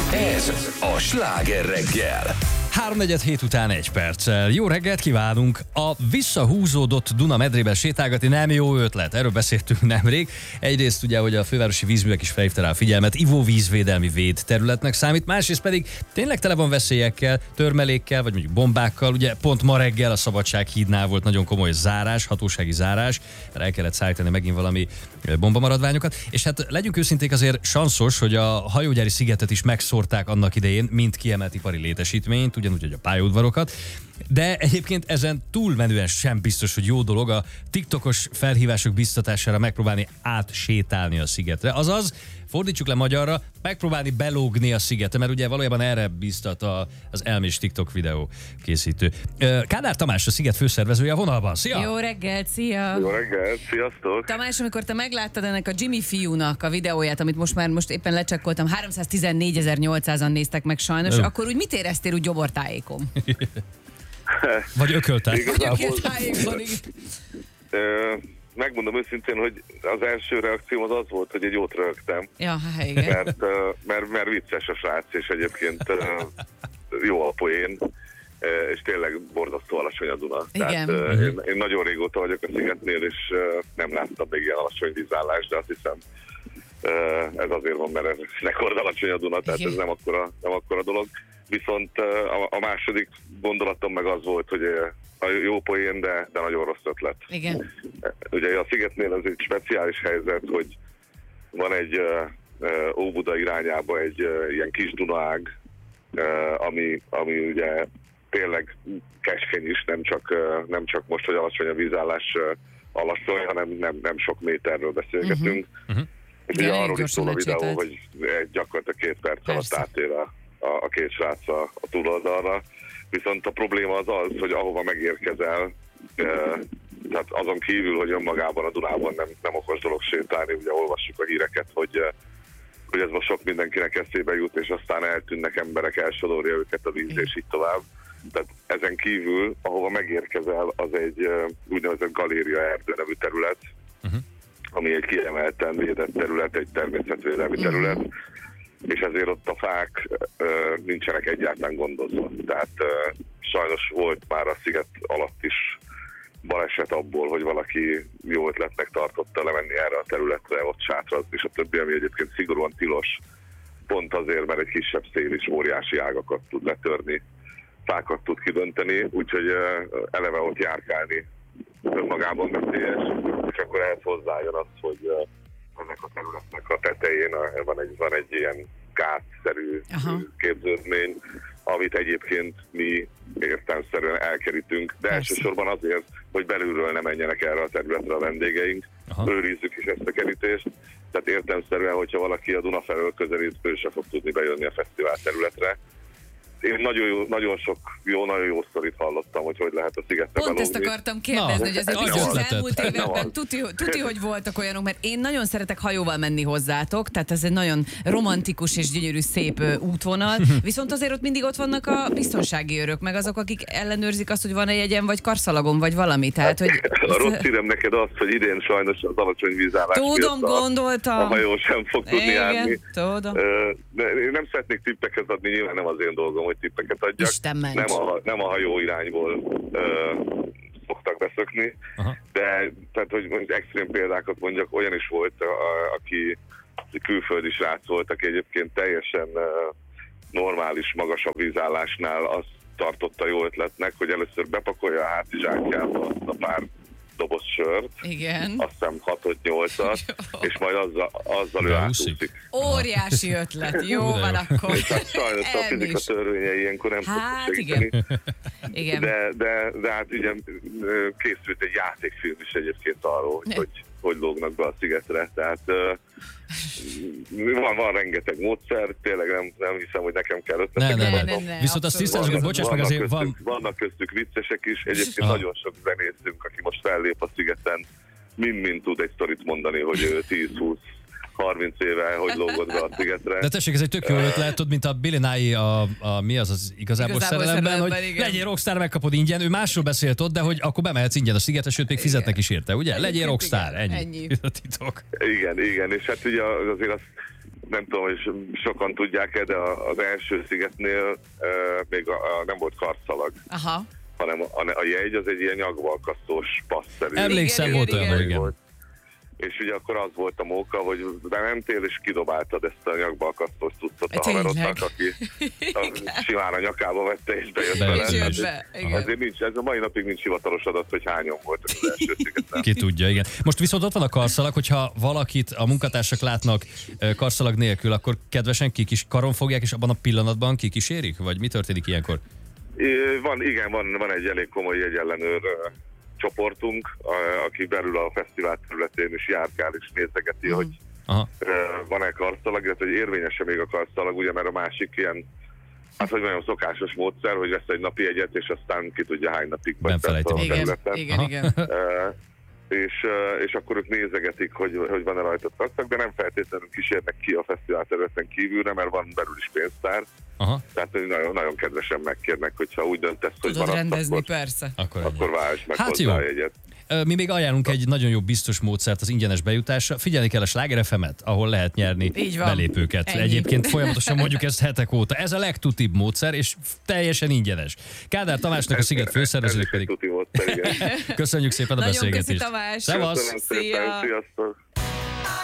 Ez a Sláger reggel. 3:47 után 1 perccel. Jó reggelt kívánunk! A visszahúzódott Duna medrében sétálgatni nem jó ötlet. Erről beszéltünk nemrég. Egyrészt ugye, hogy a fővárosi vízművek is felhívta rá a figyelmet, ivóvízvédelmi védterületnek számít, másrészt pedig tényleg tele van veszélyekkel, törmelékkel, vagy mondjuk bombákkal. Ugye pont ma reggel a Szabadsághídnál volt nagyon komoly zárás, hatósági zárás, mert el kellett szállítani megint valami bombamaradványokat. És hát legyünk őszinték, azért sanszos, hogy a hajógyári szigetet is megszórták annak idején, mint kiemelt ipari létesítményt, ugyanúgy, hogy a pályaudvarokat. De egyébként ezen túlmenően sem biztos, hogy jó dolog a TikTokos felhívások biztatására megpróbálni átsétálni a szigetre. Azaz, fordítsuk le magyarra, megpróbálni belógni a szigetre, mert ugye valójában erre biztat az elmés TikTok videó készítő. Kádár Tamás, a sziget főszervezője a vonalban. Szia! Jó reggelt, szia! Jó reggelt, sziasztok! Tamás, amikor te megláttad ennek a Jimmy fiúnak a videóját, amit most éppen lecsekkoltam, 314.800-an néztek meg sajnos, akkor úgy mit éreztél úgy gyobortájékon? Vagy ököltel. Megmondom őszintén, hogy az első reakcióm az volt, hogy egy jót rögtem. Ja, igen. Mert vicces a srác, és egyébként jó a poén, és tényleg borzasztó alacsony a Duna. Igen. Tehát, én nagyon régóta vagyok a szigetnél, és nem láttam még ilyen alacsony vízállást, de azt hiszem, ez azért van, mert ez rekord alacsony a Duna, tehát ez nem akkora dolog. Viszont a második gondolatom meg az volt, hogy jó poén, de nagyon rossz ötlet. Igen. Ugye a szigetnél ez egy speciális helyzet, hogy van egy Óbuda irányába egy ilyen kis Dunaág, ami ugye tényleg keskeny is, nem csak most, hogy alacsony a vízállás alacsony, hanem nem sok méterről beszélgetünk. És ugye arról is szól a videó, hogy gyakorlatilag 2 perc alatt átér a két srác a túloldalra. Viszont a probléma az, hogy ahova megérkezel, tehát azon kívül, hogy önmagában a Dunában nem okos dolog sétálni, ugye olvassuk a híreket, hogy ez most sok mindenkinek eszébe jut, és aztán eltűnnek emberek, elsodorja őket a víz, és így tovább. Tehát ezen kívül, ahova megérkezel, az egy úgynevezett galéria erdő nevű terület, ami egy kiemelten védett terület, egy természetvédelmi terület, és ezért ott a fák nincsenek egyáltalán gondozva. Tehát sajnos volt már a sziget alatt is baleset abból, hogy valaki jó ötletnek tartotta lemenni erre a területre, ott sátrazni, és a többi, ami egyébként szigorúan tilos, pont azért, mert egy kisebb szél is óriási ágakat tud letörni, fákat tud kidönteni, úgyhogy eleve ott járkálni önmagában veszélyes, és akkor ehhez hozzájön az, hogy ennek a területnek a tetején van egy ilyen gátszerű képződmény, amit egyébként mi értelemszerűen elkerítünk, de elsősorban azért, hogy belülről ne menjenek erre a területre a vendégeink, őrizzük is ezt a kerítést, tehát értelemszerűen, hogyha valaki a Duna felől közelít, ő se fog tudni bejönni a fesztivál területre. Én nagyon jó sztorit hallottam, hogy lehet a szigetre belógni. Pont ezt akartam kérdezni, hogy azért biztos az elmúlt években tuti, hogy voltak olyanok, mert én nagyon szeretek hajóval menni hozzátok, tehát ez egy nagyon romantikus és gyönyörű szép útvonal, viszont azért ott mindig ott vannak a biztonsági őrök, meg azok, akik ellenőrzik azt, hogy van-e jegyen, vagy karszalagon, vagy valami. Tehát, hogy a rossz hírem neked az, hogy idén sajnos az alacsony vízállás tudom, gondoltam. A hajó sem fog tudni járni. Tudom. De én nem szeretnék tippeket adni, nyilván nem az én dolgom, hogy tippeket adjak. Nem a hajó irányból szoktak beszökni, de tehát, hogy extrém példákat mondjak, olyan is volt, aki külföldi srác volt, aki egyébként teljesen normális, magasabb vízállásnál azt tartotta jó ötletnek, hogy először bepakolja a hátizsákjába a pár doboz sört, igen. Azt hiszem 6-8-at, és majd azzal ő átúszik. Óriási ötlet, jó van akkor. Sajnos a fizika törvényei ilyenkor nem szoktuk segíteni. Igen. De hát ugye készült egy játékfilm is egyébként arról, hogy lógnak be a szigetre, tehát van rengeteg módszer, tényleg nem hiszem, hogy nekem kell ötletek. Nem. Viszont azt tisztázunk, bocsáss meg, azért vannak köztük viccesek is, egyébként nagyon sok zenészünk, aki most fellép a szigeten, mind tud egy sztorit mondani, hogy 10-20-30 éve, hogy lógott be a szigetre. De tessék, ez egy tök jó ötlet, tudod, mint a Billy Nye mi az igazából szerelemben, hogy legyél rockstar, megkapod ingyen, ő másról beszélt ott, de hogy akkor bemehetsz ingyen a szigetre, sőt még fizetnek is érte, ugye? Legyél rockstar, ennyi. A titok. Igen, és hát ugye azért nem tudom, hogy sokan tudják-e, de az első szigetnél még nem volt karszalag. Aha. Hanem a jegy az egy ilyen nyakbalkasztós passzerű. Emlékszem, volt olyan, igen. És ugye akkor az volt a móka, hogy bementél és kidobáltad ezt a nyakbalkasztós cuccot a haverodnak, aki simán a nyakába vette és bejött vele. Azért nincs, ez a mai napig nincs hivatalos adat, hogy hányan volt az első szigeten. Ki tudja, igen. Most viszont ott van a karszalag, hogyha valakit a munkatársak látnak karszalag nélkül, akkor kedvesen karon fogják, és abban a pillanatban kikísérik? Vagy mi történik ilyenkor? Van egy elég komoly jegyellenőr csoportunk, aki belül a fesztivál területén is járkál és nézegeti, hogy van-e karszalag, illetve hogy érvényes-e még a karszalag, ugye, mert a másik ilyen, hát hogy nagyon szokásos módszer, hogy vesz egy napi jegyet, és aztán ki tudja hány napig vagy a területen. Igen. És akkor ők nézegetik, hogy van-e rajta karszalag, de nem feltétlenül kísérnek ki a fesztivál területen kívülre, mert van belül is pénztár. Tehát nagyon, nagyon kedvesen megkérnek, hogyha úgy döntesz, hogy tudod van rendezni, persze. Akkor válts meg hát hozzá a jegyet. Mi még ajánlunk egy nagyon jó biztos módszert az ingyenes bejutásra. Figyelni kell a Sláger FM-et, ahol lehet nyerni belépőket. Ennyi. Egyébként folyamatosan mondjuk ezt hetek óta. Ez a legtutibb módszer, és teljesen ingyenes. Kádár Tamásnak, a Sziget főszervezőnek pedig. Tuti módszer, igen. Köszönjük szépen a beszélgetést. Nagyon köszi, Tamás. Szevasz! Köszönöm szépen, sziasztok!